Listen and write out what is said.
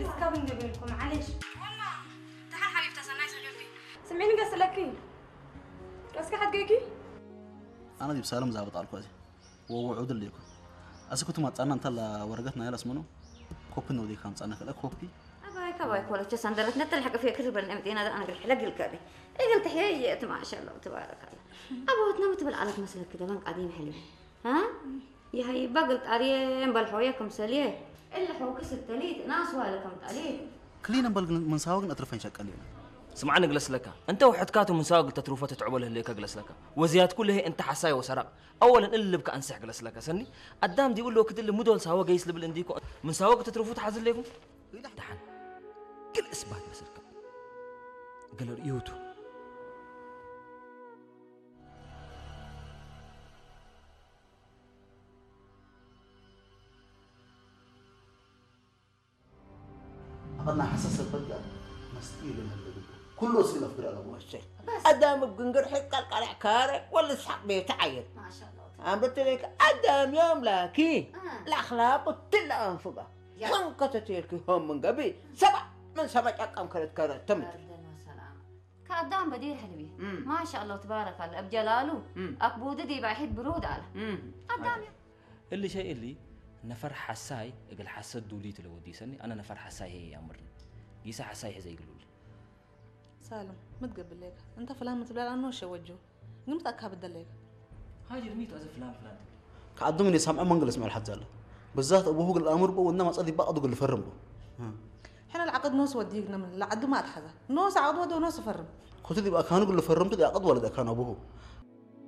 كابن قبلكم معلش والله تعال حبيبتي سنايس غيرتي سمعيني قص لكي قص حد جاكي أنا دي بسالم زابط على الكوازي ووعود اللي يكون أسكت ما تصنع أنت لا ورقتنا يا رسمنو كوبي نودي كان تصنع كلا كوبي كوايك ولا تسان دلت نتلحق فيها كثر بالنمتين هذا أنا قلت حلق الكابي إيه قلت حييت ما شاء الله تبارك الله أبو تنام تبل مسلك كذا بنك قديم حلو ها يا هي بقلت أريم بالحويكم سليه إلا حوك ستليت ناس والكم تليت كلينا بل من ساوق نترفين شكلنا سمعنا جلس لك أنت وحد كاتو من ساوق تتروفات تعبله اللي جلس لك وزياد كله أنت حساي وسرق أولا اللي بك أنسح جلس لك سني قدام دي يقول له كده اللي مدول ساوق جيس لبل إنديكو من ساوق تتروفات حازل لكم دحن كل إثبات مسلك قالوا ريوتو أنا حساس البدء مستقيل من اللي كله سيل أفكار على أبوه الشيء أدام بجنجر حق القرع كارك ولا سحب بيتعين ما شاء الله أنا بتريك أدام يوم لكن الأخلاق تلا أنفقه خنقة تيرك هم من قبل من سبع أقام كرت تمت كأدام بدير حلوي ما شاء الله تبارك الله بجلاله أكبود دي بعيد برود على أدام اللي شيء اللي نفر حساي اقل حسد دوليت لو ودي سني انا نفر حساي هي امرني قيسا حساي زي يقولوا لي سالم متقبل لك انت فلان متبلال انه شوجو قمت اكاب دلك هاجي رميت از فلان كعدو من يسمع من قلس مع الحد زاله بالذات ابوه قال الامر بو وانما صدي بعض قال فرم بو احنا العقد نوس وديقنا من العقد ما اتحذا نوس عقد ودو نوس فرم قلت لي بقى كانوا قال فرمت دي عقد ولد كان ابوه